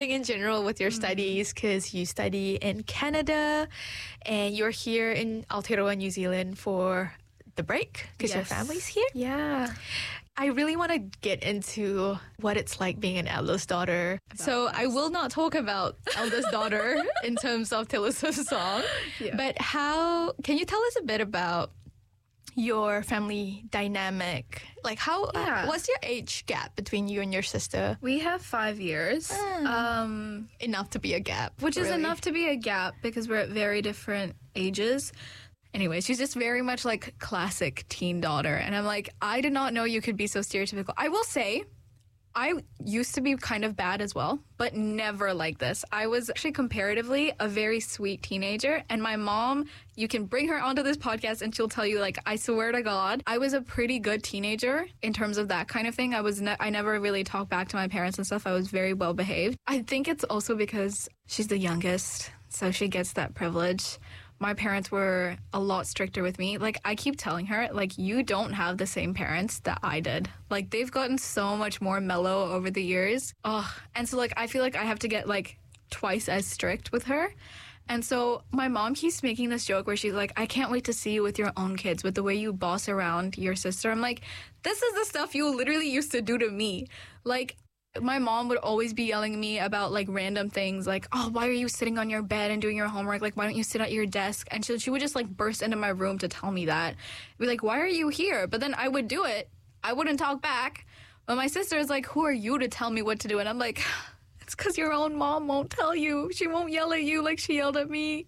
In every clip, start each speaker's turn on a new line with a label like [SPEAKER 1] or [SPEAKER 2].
[SPEAKER 1] going in general with your studies, because you study in Canada and you're here in Aotearoa, New Zealand for the break because your family's here.
[SPEAKER 2] Yeah.
[SPEAKER 1] I really want to get into what it's like being an eldest daughter. I will not talk about eldest daughter in terms of Taylor Swift's song, but can you tell us a bit about your family dynamic? Like what's your age gap between you and your sister?
[SPEAKER 2] We have 5 years.
[SPEAKER 1] Enough to be a gap.
[SPEAKER 2] Which is enough to be a gap because we're at very different ages. Anyway, she's just very much like classic teen daughter. And I'm like, I did not know you could be so stereotypical. I will say, I used to be kind of bad as well, but never like this. I was actually comparatively a very sweet teenager. And my mom, you can bring her onto this podcast and she'll tell you, like, I swear to God, I was a pretty good teenager in terms of that kind of thing. I never really talked back to my parents and stuff. I was very well behaved. I think it's also because she's the youngest, so she gets that privilege. My parents were a lot stricter with me. Like, I keep telling her, like, you don't have the same parents that I did. Like, they've gotten so much more mellow over the years. And so, like, I feel like I have to get, like, twice as strict with her. And so my mom keeps making this joke where she's like, I can't wait to see you with your own kids, with the way you boss around your sister. I'm like, this is the stuff you literally used to do to me. Like, my mom would always be yelling at me about, like, random things, like, oh, why are you sitting on your bed and doing your homework? Like, why don't you sit at your desk? And she would just, like, burst into my room to tell me that. Be like, why are you here? But then I would do it. I wouldn't talk back. But my sister is like, who are you to tell me what to do? And I'm like, it's because your own mom won't tell you. She won't yell at you like she yelled at me.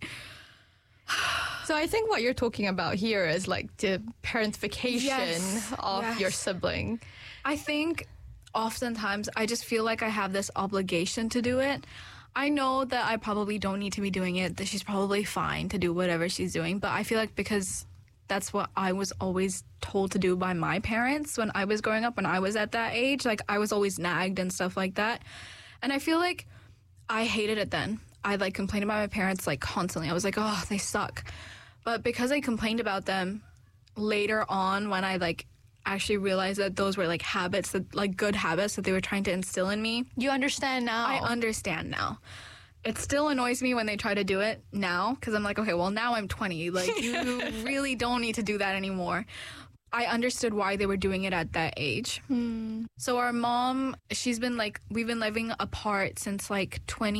[SPEAKER 1] So I think what you're talking about here is, like, the parentification of your sibling.
[SPEAKER 2] I think oftentimes I just feel like I have this obligation to do it. I know that I probably don't need to be doing it, that she's probably fine to do whatever she's doing, but I feel like because that's what I was always told to do by my parents when I was growing up, when I was at that age, like, I was always nagged and stuff like that. And I feel like I hated it then. I, like, complained about my parents, like, constantly. I was like, oh, they suck. But because I complained about them later on, when I, like, actually realized that those were, like, habits, that, like, good habits that they were trying to instill in me.
[SPEAKER 1] You understand now.
[SPEAKER 2] I understand now. It still annoys me when they try to do it now, because I'm like, okay, well, now I'm 20. Like, you really don't need to do that anymore. I understood why they were doing it at that age. So our mom, we've been living apart since, like,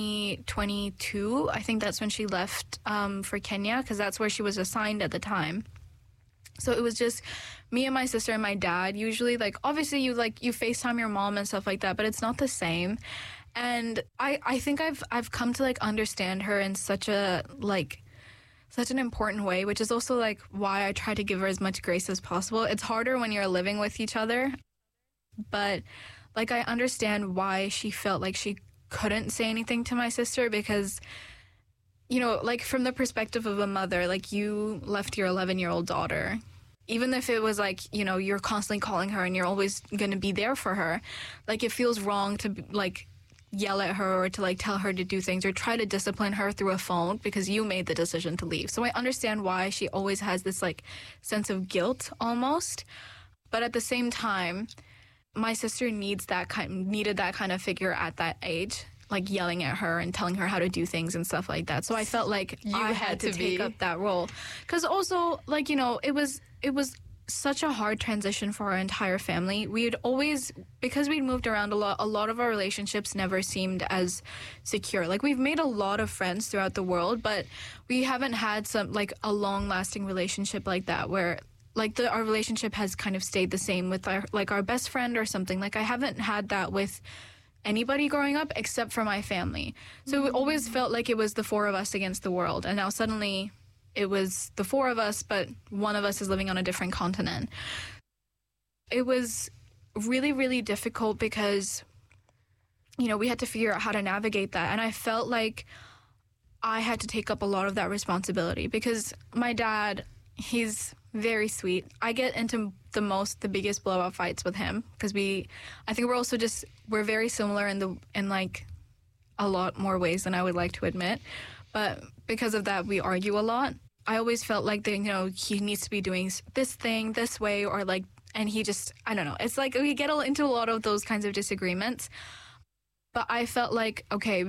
[SPEAKER 2] 2022. I think that's when she left for Kenya, because that's where she was assigned at the time. So it was just me and my sister and my dad. Usually, like, obviously you FaceTime your mom and stuff like that, but it's not the same. And I think I've come to, like, understand her in such an important way, which is also, like, why I try to give her as much grace as possible. It's harder when you're living with each other, but, like, I understand why she felt like she couldn't say anything to my sister, because, you know, like, from the perspective of a mother, like, you left your 11-year-old daughter. Even if it was, like, you know, you're constantly calling her and you're always going to be there for her, like, it feels wrong to, like, yell at her or to, like, tell her to do things or try to discipline her through a phone because you made the decision to leave. So I understand why she always has this, like, sense of guilt almost. But at the same time, my sister needed that kind of figure at that age, like, yelling at her and telling her how to do things and stuff like that. So I felt like I had to take up that role. Because also, like, you know, it was such a hard transition for our entire family. Because we'd moved around a lot of our relationships never seemed as secure. Like, we've made a lot of friends throughout the world, but we haven't had a long-lasting relationship like that where, like, our relationship has kind of stayed the same with our best friend or something. Like, I haven't had that with anybody growing up except for my family. So it always felt like it was the four of us against the world. And now suddenly it was the four of us, but one of us is living on a different continent. It was really, really difficult because, you know, we had to figure out how to navigate that. And I felt like I had to take up a lot of that responsibility because my dad, he's very sweet. I get into the biggest blowout fights with him because I think we're very similar in like a lot more ways than I would like to admit. But because of that, we argue a lot. I always felt like that, you know, he needs to be doing this thing this way or like, and he just, I don't know. It's like we get into a lot of those kinds of disagreements. But I felt like, okay,